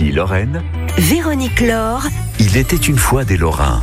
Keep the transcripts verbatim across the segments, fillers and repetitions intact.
Ici Lorraine, Véronique Laure. Il était une fois des Lorrains.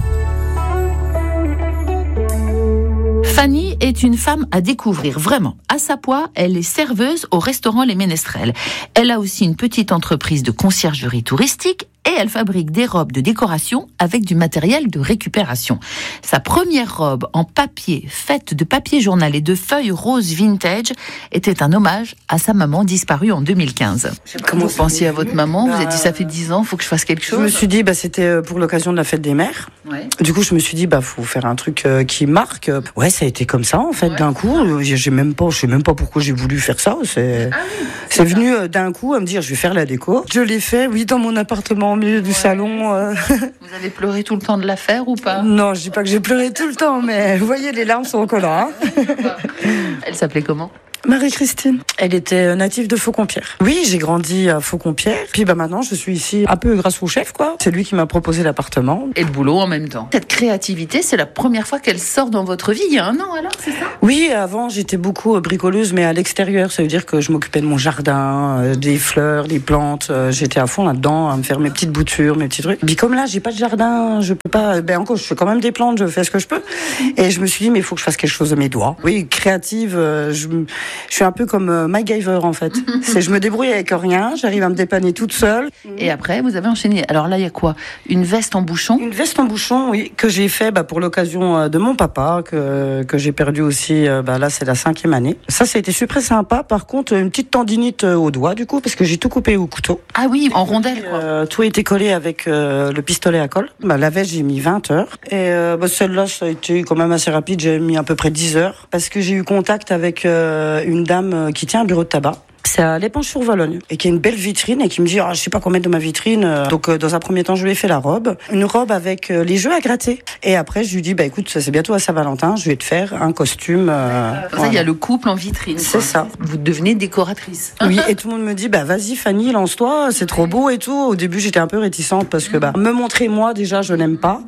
Fanny est une femme à découvrir, vraiment. À Sapois, elle est serveuse au restaurant Les Ménestrels. Elle a aussi une petite entreprise de conciergerie touristique et elle fabrique des robes de décoration avec du matériel de récupération. Sa première robe en papier, faite de papier journal et de feuilles roses vintage, était un hommage à sa maman disparue en deux mille quinze. Comment vous pensiez à votre maman? Vous vous êtes dit, ça fait dix ans, il faut que je fasse quelque chose? Je me suis dit, bah, c'était pour l'occasion de la fête des mères. Ouais. Du coup, je me suis dit, bah, faut faire un truc euh, qui marque. Ouais, ça a été comme ça, en fait, ouais. d'un coup. J'ai même pas, je sais même pas pourquoi j'ai voulu faire ça. C'est, ah oui, c'est, c'est venu euh, d'un coup à me dire, je vais faire la déco. Je l'ai fait, oui, dans mon appartement, au milieu du ouais. salon. Euh... Vous avez pleuré tout le temps de la faire ou pas? Non, je dis pas que j'ai pleuré tout le temps, mais vous voyez, les larmes sont encore là. Hein. Elle s'appelait comment? Marie-Christine. Elle était native de Faucon-Pierre. Oui, j'ai grandi à Faucon-Pierre. Puis bah maintenant, je suis ici un peu grâce au chef, quoi. C'est lui qui m'a proposé l'appartement. Et le boulot en même temps. Cette créativité, c'est la première fois qu'elle sort dans votre vie, il y a un an alors, c'est ça? Oui, avant, j'étais beaucoup bricoleuse, mais à l'extérieur. Ça veut dire que je m'occupais de mon jardin, euh, des fleurs, des plantes. Euh, j'étais à fond là-dedans, à me faire mes petites boutures, mes petits trucs. Puis comme là, j'ai pas de jardin, je peux pas... Ben encore, je fais quand même des plantes, je fais ce que je peux. Et je me suis dit, mais il faut que je fasse quelque chose de mes doigts. Oui, créative, euh, je... Je suis un peu comme euh, MacGyver en fait. C'est, je me débrouille avec rien, j'arrive à me dépanner toute seule. Et après, vous avez enchaîné. Alors là, il y a quoi? Une veste en bouchon? Une veste en bouchon, oui, que j'ai fait bah, pour l'occasion euh, de mon papa, que, que j'ai perdu aussi, euh, bah, là c'est la cinquième année. Ça, ça a été super sympa. Par contre, une petite tendinite euh, au doigt du coup, parce que j'ai tout coupé au couteau. Ah oui, en rondelle quoi. Euh, tout a été collé avec euh, le pistolet à colle. Bah, la veste, j'ai mis vingt heures. Et euh, bah, celle-là, ça a été quand même assez rapide, j'ai mis à peu près dix heures. Parce que j'ai eu contact avec euh, une dame qui tient un bureau de tabac. C'est à l'Épanche-sur-Vologne et qui a une belle vitrine et qui me dit ah, je sais pas quoi mettre dans ma vitrine. Donc euh, dans un premier temps je lui ai fait la robe, une robe avec euh, les jeux à gratter. Et après je lui dis bah écoute ça c'est bientôt à Saint-Valentin, je vais te faire un costume. Euh, ça il voilà. y a le couple en vitrine. C'est quoi. Ça. Vous devenez décoratrice. Oui et tout le monde me dit bah vas-y Fanny lance-toi, c'est trop beau et tout. Au début j'étais un peu réticente parce que bah me montrer moi déjà je n'aime pas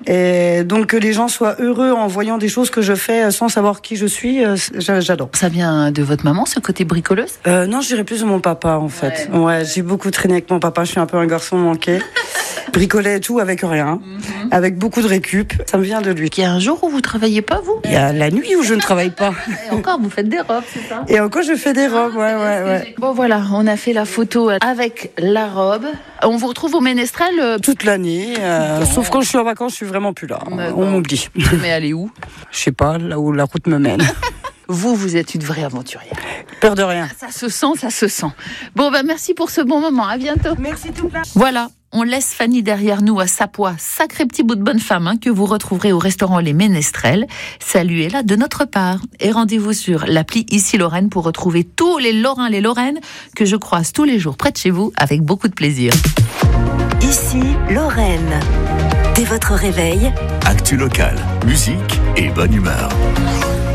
et donc que les gens soient heureux en voyant des choses que je fais sans savoir qui je suis, euh, j'adore. Ça vient de votre maman ce côté bricoleuse? Euh, non, je dirais plus de mon papa, en fait. Ouais, ouais j'ai beaucoup traîné avec mon papa. Je suis un peu un garçon manqué. Bricolais et tout avec rien. Mm-hmm. Avec beaucoup de récup. Ça me vient de lui. Il y a un jour où vous travaillez pas, vous? Il y a la nuit où je ne travaille pas. Et encore, vous faites des robes, c'est ça? Et encore, je fais des robes, ah, ouais, ouais, ouais. Bon, voilà, on a fait la photo avec la robe. On vous retrouve au Ménestrel toute l'année. Euh, sauf quand je suis en vacances, je suis vraiment plus là. D'accord. On m'oublie. Mais allez où? Je sais pas, là où la route me mène. Vous, vous êtes une vraie aventurière. Peur de rien. Ça se sent, ça se sent. Bon, ben merci pour ce bon moment. À bientôt. Merci tout plein. Voilà, on laisse Fanny derrière nous à Sapois. Sacré petit bout de bonne femme hein, que vous retrouverez au restaurant Les Ménestrels. Saluez-la de notre part. Et rendez-vous sur l'appli Ici Lorraine pour retrouver tous les Lorrains, les Lorraines que je croise tous les jours près de chez vous avec beaucoup de plaisir. Ici Lorraine. Dès votre réveil, Actu locale, musique et bonne humeur.